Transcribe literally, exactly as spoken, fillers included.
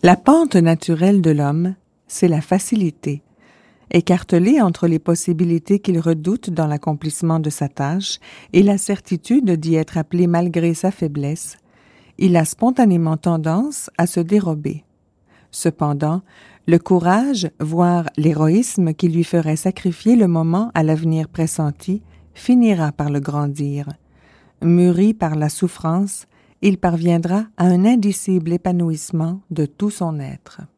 La pente naturelle de l'homme, c'est la facilité. Écartelé entre les possibilités qu'il redoute dans l'accomplissement de sa tâche et la certitude d'y être appelé malgré sa faiblesse, il a spontanément tendance à se dérober. Cependant, le courage, voire l'héroïsme qui lui ferait sacrifier le moment à l'avenir pressenti, finira par le grandir. Mûri par la souffrance, il parviendra à un indicible épanouissement de tout son être.